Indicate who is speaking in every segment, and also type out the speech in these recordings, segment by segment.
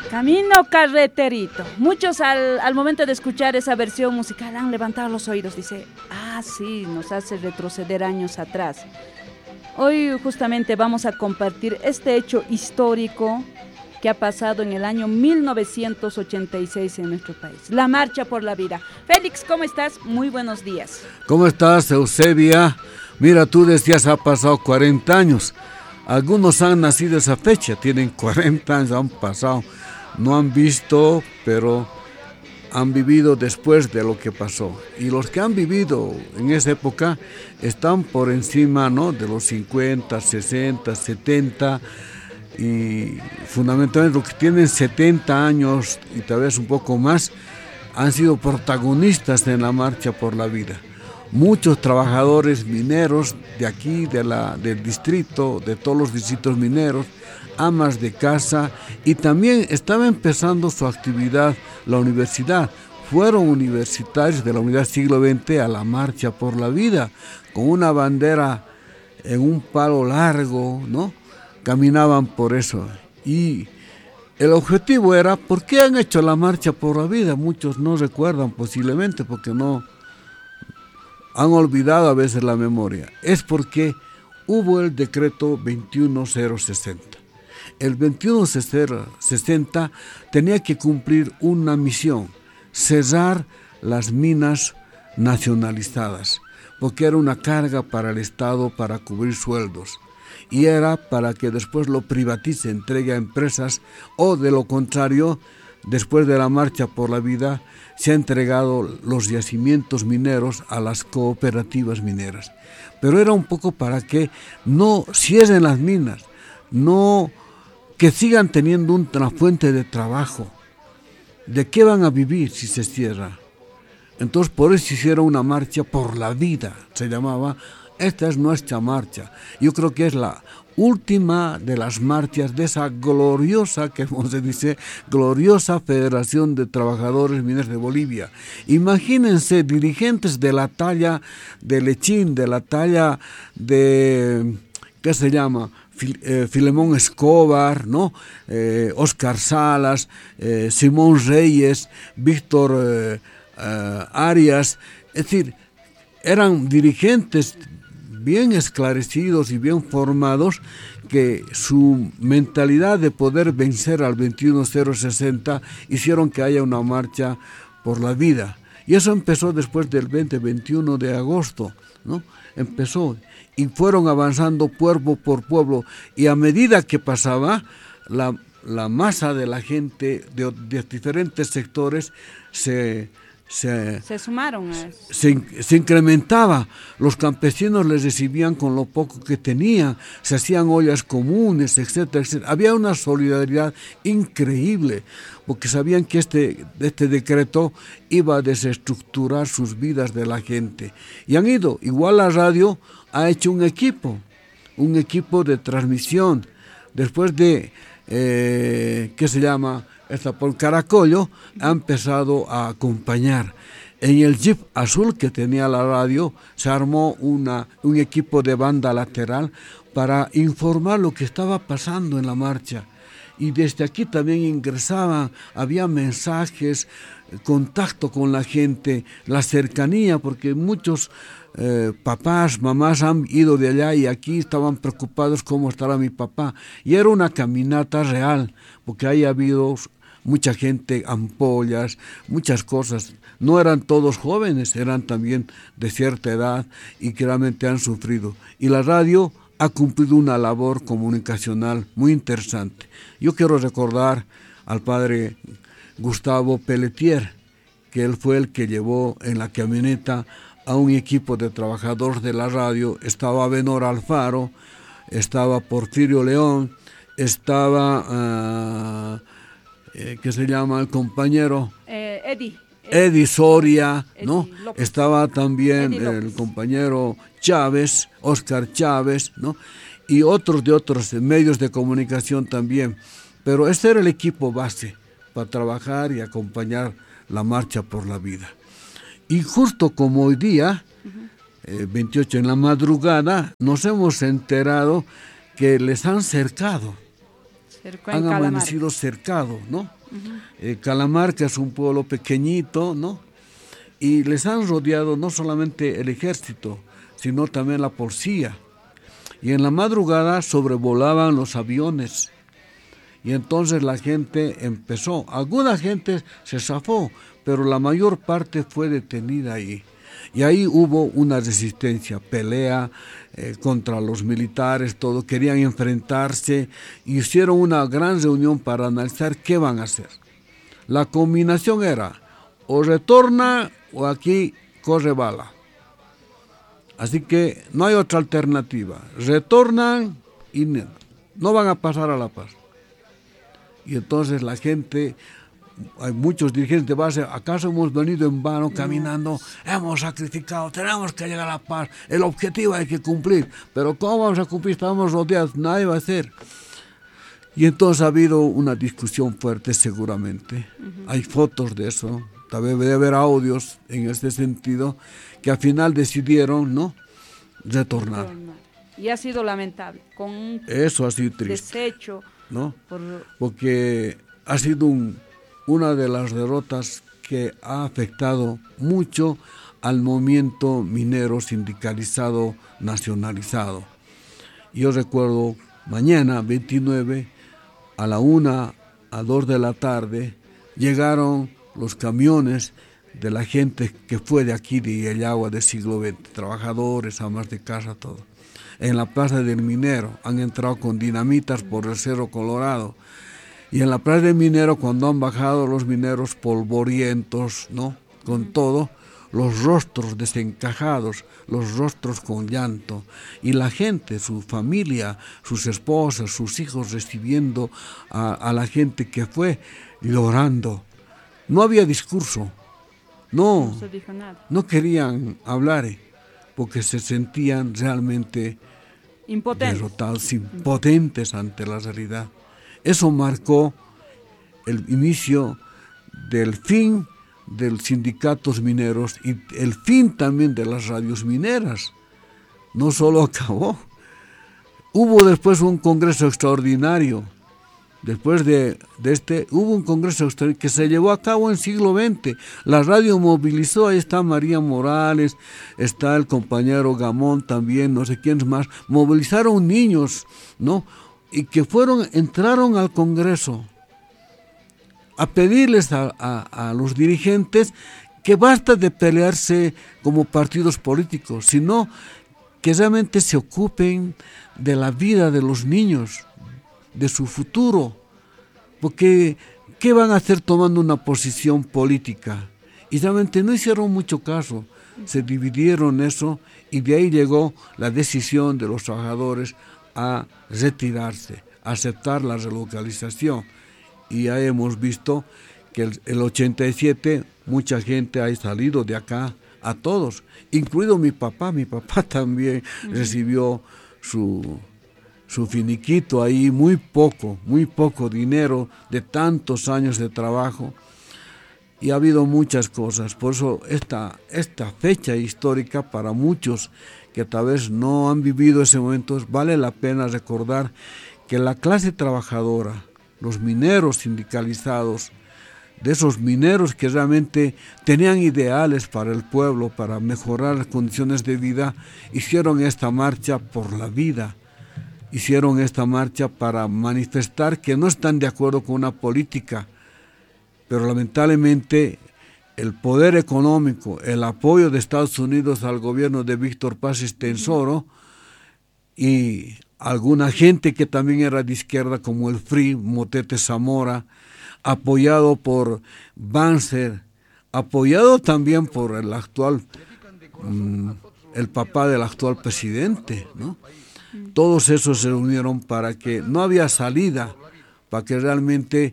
Speaker 1: Camino carreterito. Muchos al momento de escuchar esa versión musical han levantado los oídos. Dice, sí, nos hace retroceder años atrás. Hoy justamente vamos a compartir este hecho histórico que ha pasado en el año 1986 en nuestro país. La Marcha por la Vida. Félix, ¿cómo estás? Muy buenos días.
Speaker 2: ¿Cómo estás, Eusebia? Mira, tú decías, ha pasado 40 años. Algunos han nacido esa fecha, tienen 40 años, han pasado. No han visto, pero han vivido después de lo que pasó. Y los que han vivido en esa época están por encima, ¿no?, de los 50, 60, 70, y fundamentalmente los que tienen 70 años y tal vez un poco más han sido protagonistas en la Marcha por la Vida. Muchos trabajadores mineros de aquí, del distrito, de todos los distritos mineros, amas de casa, y también estaba empezando su actividad la universidad. Fueron universitarios de la Universidad Siglo XX a la Marcha por la Vida, con una bandera en un palo largo, ¿no? Caminaban por eso. Y el objetivo era, ¿por qué han hecho la Marcha por la Vida? Muchos no recuerdan posiblemente porque no han olvidado a veces la memoria. Es porque hubo el decreto 21060. El 21060 tenía que cumplir una misión: cerrar las minas nacionalizadas, porque era una carga para el Estado para cubrir sueldos, y era para que después lo privatice, entregue a empresas, o de lo contrario, después de la Marcha por la Vida, se han entregado los yacimientos mineros a las cooperativas mineras. Pero era un poco para que no cierren las minas, no, que sigan teniendo una fuente de trabajo. ¿De qué van a vivir si se cierra? Entonces por eso hicieron una marcha por la vida, se llamaba. Esta es nuestra marcha. Yo creo que es la última de las marchas de esa gloriosa, que como se dice, gloriosa Federación de Trabajadores Mineros de Bolivia. Imagínense dirigentes de la talla de Lechín, de la talla de, ¿qué se llama?, Filemón Escobar, ¿no? Oscar Salas, Simón Reyes, Víctor Arias. Es decir, eran dirigentes bien esclarecidos y bien formados, que su mentalidad de poder vencer al 21060 hicieron que haya una marcha por la vida. Y eso empezó después del 21 de agosto, ¿no? Empezó, y fueron avanzando pueblo por pueblo, y a medida que pasaba, la masa de la gente de diferentes sectores se
Speaker 1: sumaron a eso.
Speaker 2: Se incrementaba. Los campesinos les recibían con lo poco que tenían, se hacían ollas comunes, etcétera, etcétera. Había una solidaridad increíble, porque sabían que este decreto iba a desestructurar sus vidas de la gente. Y han ido, igual la radio ha hecho un equipo de transmisión, después de, ¿qué se llama?, por Caracollo, ha empezado a acompañar. En el Jeep azul que tenía la radio se armó un equipo de banda lateral para informar lo que estaba pasando en la marcha. Y desde aquí también ingresaban, había mensajes, contacto con la gente, la cercanía, porque muchos papás, mamás han ido de allá y aquí estaban preocupados cómo estará mi papá. Y era una caminata real, porque ahí ha habido mucha gente, ampollas, muchas cosas. No eran todos jóvenes, eran también de cierta edad y que realmente han sufrido. Y la radio ha cumplido una labor comunicacional muy interesante. Yo quiero recordar al padre Gustavo Pelletier, que él fue el que llevó en la camioneta a un equipo de trabajadores de la radio. Estaba Benor Alfaro, estaba Porfirio León, estaba... que se llama el compañero Eddie Soria, ¿no? Estaba también el compañero Chávez, Oscar Chávez, ¿no? Y otros de otros medios de comunicación también. Pero este era el equipo base para trabajar y acompañar la Marcha por la Vida. Y justo como hoy día, 28 en la madrugada, nos hemos enterado que les han cercado. han amanecido cercados, ¿no? Calamarca es un pueblo pequeñito, ¿no? Y les han rodeado no solamente el ejército, sino también la policía. Y en la madrugada sobrevolaban los aviones. Y entonces la gente empezó. Alguna gente se zafó, pero la mayor parte fue detenida ahí. Y ahí hubo una resistencia, pelea contra los militares, todo. Querían enfrentarse. Hicieron una gran reunión para analizar qué van a hacer. La combinación era, o retorna o aquí corre bala. Así que no hay otra alternativa. Retornan y no van a pasar a La Paz. Y entonces la gente, hay muchos dirigentes de base, ¿acaso hemos venido en vano caminando? Hemos sacrificado, tenemos que llegar a La Paz, el objetivo hay que cumplir. Pero ¿cómo vamos a cumplir? Estamos rodeados, nadie va a hacer. Y entonces ha habido una discusión fuerte seguramente. Hay fotos de eso, también debe haber audios en este sentido, que al final decidieron, ¿no?, retornar.
Speaker 1: Y ha sido lamentable, con un
Speaker 2: eso ha sido triste,
Speaker 1: desecho,
Speaker 2: ¿no? Porque ha sido una de las derrotas que ha afectado mucho al movimiento minero sindicalizado, nacionalizado. Yo recuerdo mañana 29 a la 1 a 2 de la tarde llegaron los camiones de la gente que fue de aquí, de Yellagua, del siglo XX, trabajadores, amas de casa, todo. En la Plaza del Minero han entrado con dinamitas por el Cerro Colorado. Y en la Plaza del Minero, cuando han bajado los mineros polvorientos, ¿no?, con todo, los rostros desencajados, los rostros con llanto, y la gente, su familia, sus esposas, sus hijos recibiendo a la gente que fue llorando. No había discurso, no
Speaker 1: se dijo nada.
Speaker 2: No querían hablar, porque se sentían realmente derrotados, impotentes ante la realidad. Eso marcó el inicio del fin de los sindicatos mineros y el fin también de las radios mineras. No solo acabó, hubo después un congreso extraordinario. Después de este, hubo un congreso extraordinario que se llevó a cabo en siglo XX. La radio movilizó, ahí está María Morales, está el compañero Gamón también, no sé quiénes más. Movilizaron niños, ¿no?, y que entraron al congreso a pedirles a los dirigentes que basta de pelearse como partidos políticos, sino que realmente se ocupen de la vida de los niños, de su futuro, porque ¿qué van a hacer tomando una posición política? Y realmente no hicieron mucho caso, se dividieron eso, y de ahí llegó la decisión de los trabajadores a retirarse, a aceptar la relocalización. Y ya hemos visto que el 87 mucha gente ha salido de acá, a todos, incluido mi papá también recibió su finiquito ahí, muy poco dinero de tantos años de trabajo, y ha habido muchas cosas. Por eso esta fecha histórica para muchos que tal vez no han vivido ese momento, vale la pena recordar que la clase trabajadora, los mineros sindicalizados, de esos mineros que realmente tenían ideales para el pueblo, para mejorar las condiciones de vida, hicieron esta marcha por la vida. Hicieron esta marcha para manifestar que no están de acuerdo con una política, pero lamentablemente el poder económico, el apoyo de Estados Unidos al gobierno de Víctor Paz Estenssoro y alguna gente que también era de izquierda como el FRI, Motete Zamora, apoyado por Banzer, apoyado también por el actual, el papá del actual presidente, ¿no? Todos esos se unieron para que no había salida, para que realmente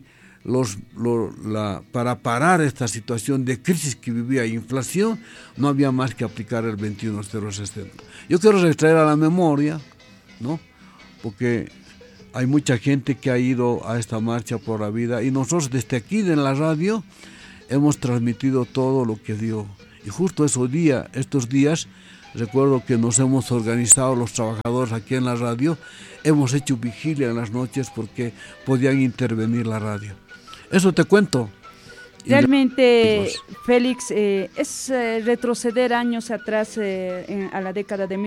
Speaker 2: para parar esta situación de crisis que vivía, inflación, no había más que aplicar el 21060. Yo quiero retraer a la memoria, ¿no?, porque hay mucha gente que ha ido a esta marcha por la vida, y nosotros desde aquí en la radio hemos transmitido todo lo que dio. Y justo estos días recuerdo que nos hemos organizado los trabajadores aquí en la radio, hemos hecho vigilia en las noches porque podían intervenir la radio. Eso te cuento.
Speaker 1: Realmente, Félix, es retroceder años atrás a la década de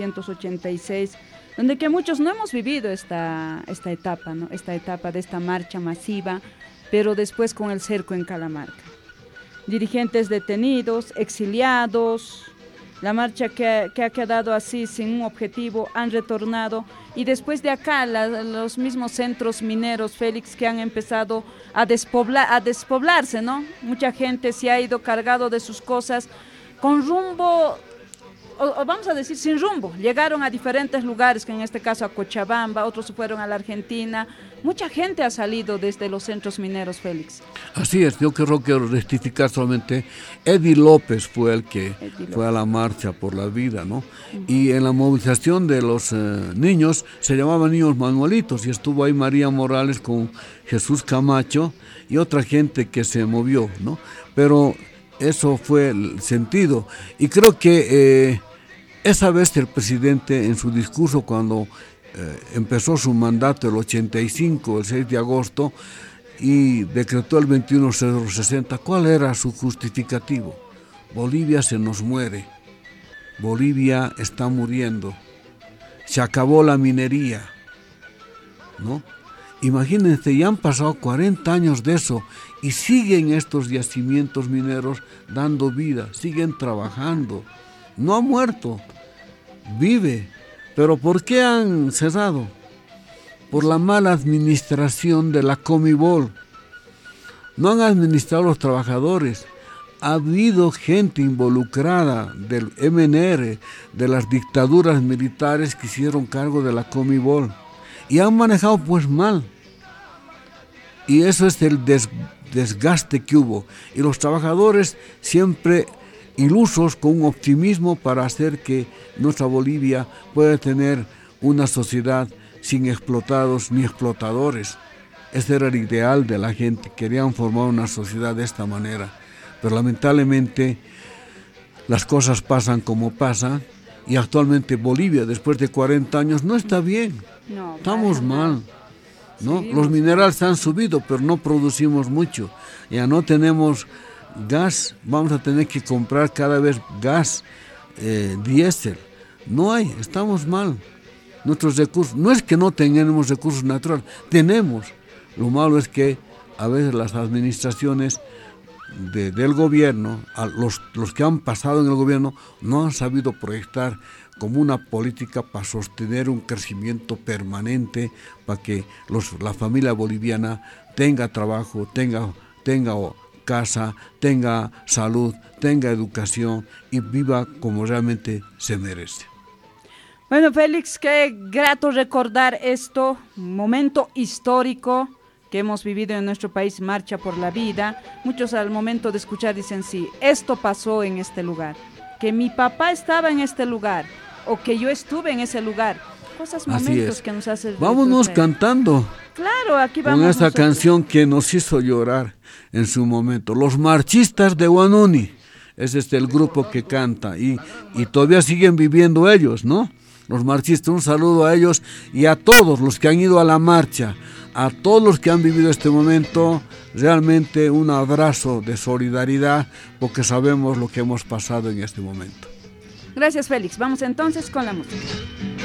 Speaker 1: 1986, donde que muchos no hemos vivido esta etapa, ¿no? Esta etapa de esta marcha masiva, pero después con el cerco en Calamarca. Dirigentes detenidos, exiliados, la marcha que ha quedado así sin un objetivo, han retornado, y después de acá los mismos centros mineros, Félix, que han empezado a despoblarse, ¿no? Mucha gente se ha ido cargado de sus cosas con rumbo, o vamos a decir sin rumbo. Llegaron a diferentes lugares, que en este caso a Cochabamba, otros se fueron a la Argentina. Mucha gente ha salido desde los centros mineros, Félix.
Speaker 2: Así es, yo quiero rectificar solamente. Eddie López fue el que fue a la marcha por la vida, ¿no? Y en la movilización de los niños, se llamaban niños manuelitos, y estuvo ahí María Morales con Jesús Camacho y otra gente que se movió, ¿no? Pero eso fue el sentido. Y creo que esa vez el presidente, en su discurso cuando empezó su mandato el 85, el 6 de agosto, y decretó el 21.060, ¿cuál era su justificativo? Bolivia se nos muere, Bolivia está muriendo, se acabó la minería, ¿no? Imagínense, ya han pasado 40 años de eso y siguen estos yacimientos mineros dando vida, siguen trabajando. No ha muerto, vive. ¿Pero por qué han cerrado? Por la mala administración de la Comibol. No han administrado los trabajadores. Ha habido gente involucrada del MNR, de las dictaduras militares que hicieron cargo de la Comibol. Y han manejado pues mal. Y eso es el desgaste que hubo. Y los trabajadores siempre ilusos, con un optimismo para hacer que nuestra Bolivia pueda tener una sociedad sin explotados ni explotadores. Ese era el ideal de la gente, querían formar una sociedad de esta manera. Pero lamentablemente las cosas pasan como pasan, y actualmente Bolivia, después de 40 años, no está bien. No, estamos mal, ¿no? Sí, los minerales han subido, pero no producimos mucho. Ya no tenemos gas, vamos a tener que comprar cada vez gas diésel. No hay, estamos mal. Nuestros recursos, no es que no tengamos recursos naturales, tenemos. Lo malo es que a veces las administraciones del gobierno, los que han pasado en el gobierno, no han sabido proyectar como una política para sostener un crecimiento permanente, para que la familia boliviana tenga trabajo, tenga casa, tenga salud, tenga educación y viva como realmente se merece.
Speaker 1: Bueno, Félix, qué grato recordar esto, momento histórico que hemos vivido en nuestro país, Marcha por la Vida. Muchos al momento de escuchar dicen, sí, esto pasó en este lugar, que mi papá estaba en este lugar, o que yo estuve en ese lugar. Cosas, momentos que nos hacen...
Speaker 2: Vámonos cantando.
Speaker 1: Claro, aquí vamos.
Speaker 2: Con esta canción que nos hizo llorar en su momento. Los marchistas de Huanuni. Ese es el grupo que canta. Y todavía siguen viviendo ellos, ¿no? Los marchistas. Un saludo a ellos y a todos los que han ido a la marcha. A todos los que han vivido este momento. Realmente un abrazo de solidaridad, porque sabemos lo que hemos pasado en este momento.
Speaker 1: Gracias, Félix. Vamos entonces con la música.